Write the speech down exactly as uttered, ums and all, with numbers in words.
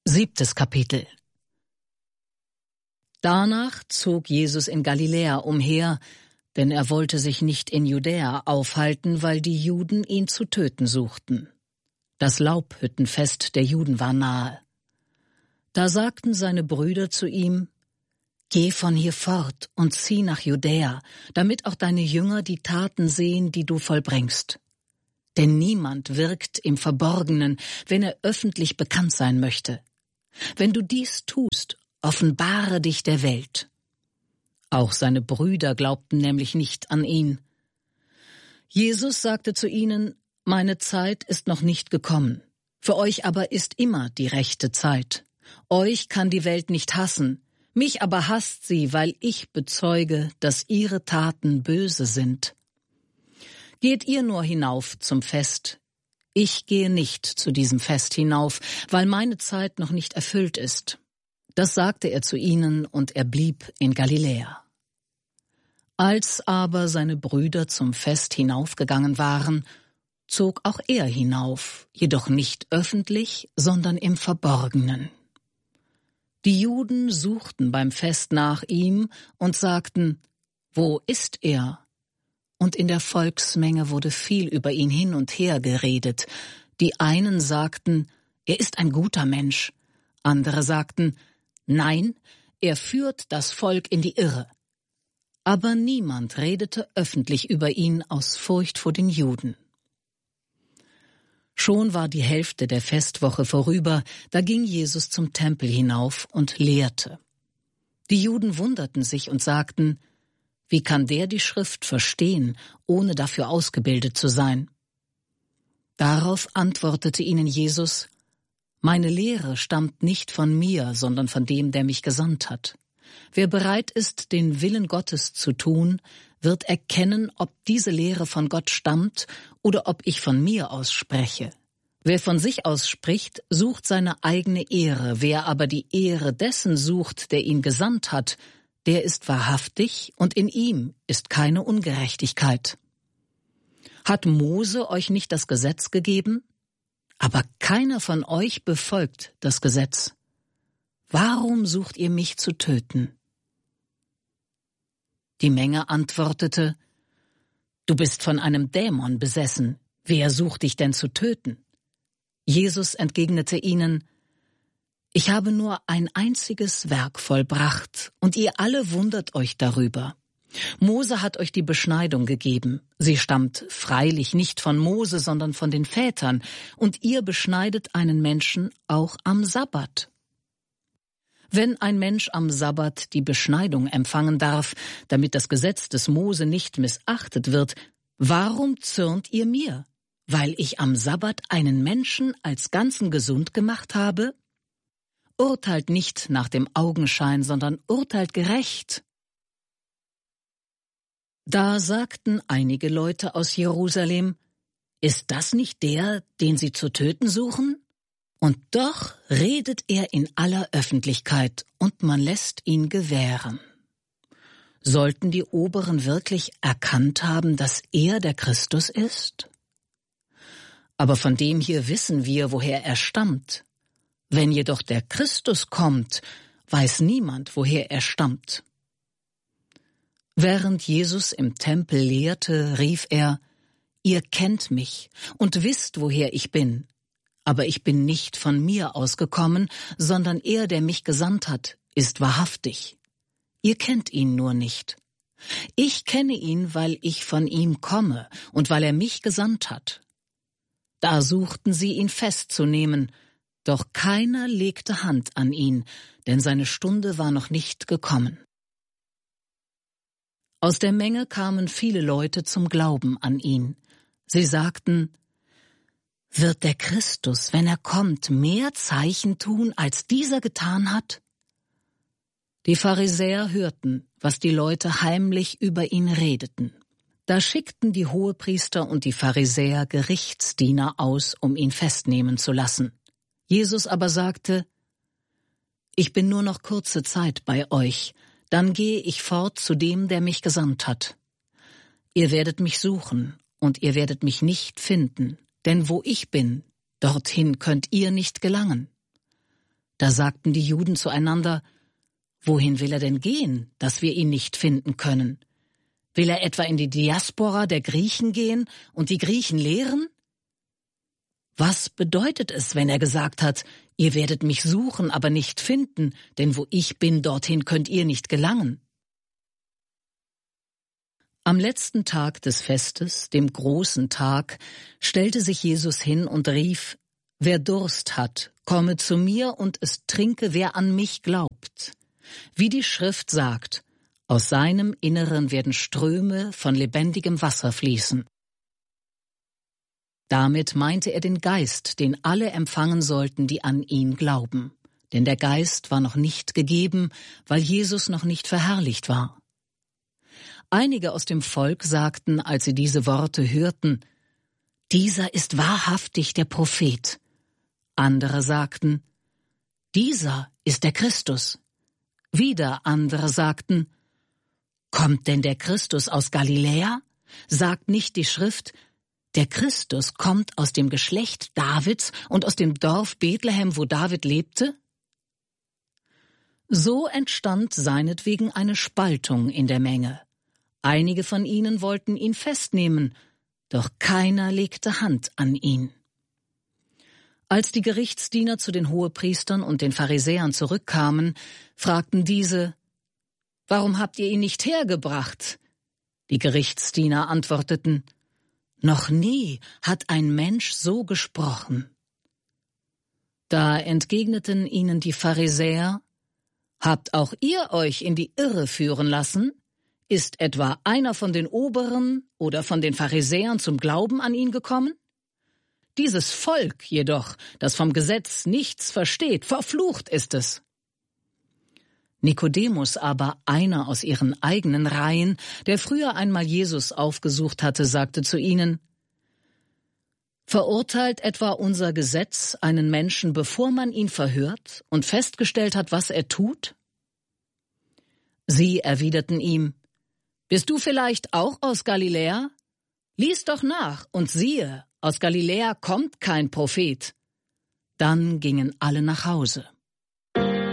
Siebtes Kapitel. Danach zog Jesus in Galiläa umher, denn er wollte sich nicht in Judäa aufhalten, weil die Juden ihn zu töten suchten. Das Laubhüttenfest der Juden war nahe. Da sagten seine Brüder zu ihm: Geh von hier fort und zieh nach Judäa, damit auch deine Jünger die Taten sehen, die du vollbringst. Denn niemand wirkt im Verborgenen, wenn er öffentlich bekannt sein möchte. Wenn du dies tust, offenbare dich der Welt. Auch seine Brüder glaubten nämlich nicht an ihn. Jesus sagte zu ihnen: Meine Zeit ist noch nicht gekommen. Für euch aber ist immer die rechte Zeit. Euch kann die Welt nicht hassen, mich aber hasst sie, weil ich bezeuge, dass ihre Taten böse sind. Geht ihr nur hinauf zum Fest. Ich gehe nicht zu diesem Fest hinauf, weil meine Zeit noch nicht erfüllt ist. Das sagte er zu ihnen, und er blieb in Galiläa. Als aber seine Brüder zum Fest hinaufgegangen waren, zog auch er hinauf, jedoch nicht öffentlich, sondern im Verborgenen. Die Juden suchten beim Fest nach ihm und sagten: Wo ist er? Und in der Volksmenge wurde viel über ihn hin und her geredet. Die einen sagten: Er ist ein guter Mensch. Andere sagten: Nein, er führt das Volk in die Irre. Aber niemand redete öffentlich über ihn aus Furcht vor den Juden. Schon war die Hälfte der Festwoche vorüber, da ging Jesus zum Tempel hinauf und lehrte. Die Juden wunderten sich und sagten: Wie kann der die Schrift verstehen, ohne dafür ausgebildet zu sein? Darauf antwortete ihnen Jesus: Meine Lehre stammt nicht von mir, sondern von dem, der mich gesandt hat. Wer bereit ist, den Willen Gottes zu tun, wird erkennen, ob diese Lehre von Gott stammt oder ob ich von mir aus spreche. Wer von sich aus spricht, sucht seine eigene Ehre. Wer aber die Ehre dessen sucht, der ihn gesandt hat, der ist wahrhaftig, und in ihm ist keine Ungerechtigkeit. Hat Mose euch nicht das Gesetz gegeben? Aber keiner von euch befolgt das Gesetz. Warum sucht ihr mich zu töten? Die Menge antwortete: Du bist von einem Dämon besessen. Wer sucht dich denn zu töten? Jesus entgegnete ihnen: Ich habe nur ein einziges Werk vollbracht, und ihr alle wundert euch darüber. Mose hat euch die Beschneidung gegeben. Sie stammt freilich nicht von Mose, sondern von den Vätern, und ihr beschneidet einen Menschen auch am Sabbat. Wenn ein Mensch am Sabbat die Beschneidung empfangen darf, damit das Gesetz des Mose nicht missachtet wird, warum zürnt ihr mir, weil ich am Sabbat einen Menschen als Ganzen gesund gemacht habe? Urteilt nicht nach dem Augenschein, sondern urteilt gerecht. Da sagten einige Leute aus Jerusalem: Ist das nicht der, den sie zu töten suchen? Und doch redet er in aller Öffentlichkeit, und man lässt ihn gewähren. Sollten die Oberen wirklich erkannt haben, dass er der Christus ist? Aber von dem hier wissen wir, woher er stammt. Wenn jedoch der Christus kommt, weiß niemand, woher er stammt. Während Jesus im Tempel lehrte, rief er: Ihr kennt mich und wisst, woher ich bin. Aber ich bin nicht von mir ausgekommen, sondern er, der mich gesandt hat, ist wahrhaftig. Ihr kennt ihn nur nicht. Ich kenne ihn, weil ich von ihm komme und weil er mich gesandt hat. Da suchten sie ihn festzunehmen, doch keiner legte Hand an ihn, denn seine Stunde war noch nicht gekommen. Aus der Menge kamen viele Leute zum Glauben an ihn. Sie sagten: Wird der Christus, wenn er kommt, mehr Zeichen tun, als dieser getan hat? Die Pharisäer hörten, was die Leute heimlich über ihn redeten. Da schickten die Hohepriester und die Pharisäer Gerichtsdiener aus, um ihn festnehmen zu lassen. Jesus aber sagte: Ich bin nur noch kurze Zeit bei euch, dann gehe ich fort zu dem, der mich gesandt hat. Ihr werdet mich suchen, und ihr werdet mich nicht finden, denn wo ich bin, dorthin könnt ihr nicht gelangen. Da sagten die Juden zueinander: Wohin will er denn gehen, dass wir ihn nicht finden können? Will er etwa in die Diaspora der Griechen gehen und die Griechen lehren? Was bedeutet es, wenn er gesagt hat: Ihr werdet mich suchen, aber nicht finden, denn wo ich bin, dorthin könnt ihr nicht gelangen? Am letzten Tag des Festes, dem großen Tag, stellte sich Jesus hin und rief: Wer Durst hat, komme zu mir und es trinke, wer an mich glaubt. Wie die Schrift sagt: Aus seinem Inneren werden Ströme von lebendigem Wasser fließen. Damit meinte er den Geist, den alle empfangen sollten, die an ihn glauben. Denn der Geist war noch nicht gegeben, weil Jesus noch nicht verherrlicht war. Einige aus dem Volk sagten, als sie diese Worte hörten: Dieser ist wahrhaftig der Prophet. Andere sagten: Dieser ist der Christus. Wieder andere sagten: Kommt denn der Christus aus Galiläa? Sagt nicht die Schrift: Der Christus kommt aus dem Geschlecht Davids und aus dem Dorf Bethlehem, wo David lebte? So entstand seinetwegen eine Spaltung in der Menge. Einige von ihnen wollten ihn festnehmen, doch keiner legte Hand an ihn. Als die Gerichtsdiener zu den Hohepriestern und den Pharisäern zurückkamen, fragten diese: Warum habt ihr ihn nicht hergebracht? Die Gerichtsdiener antworteten: Noch nie hat ein Mensch so gesprochen. Da entgegneten ihnen die Pharisäer: Habt auch ihr euch in die Irre führen lassen? Ist etwa einer von den Oberen oder von den Pharisäern zum Glauben an ihn gekommen? Dieses Volk jedoch, das vom Gesetz nichts versteht, verflucht ist es. Nikodemus aber, einer aus ihren eigenen Reihen, der früher einmal Jesus aufgesucht hatte, sagte zu ihnen: Verurteilt etwa unser Gesetz einen Menschen, bevor man ihn verhört und festgestellt hat, was er tut? Sie erwiderten ihm: Bist du vielleicht auch aus Galiläa? Lies doch nach, und siehe, aus Galiläa kommt kein Prophet. Dann gingen alle nach Hause.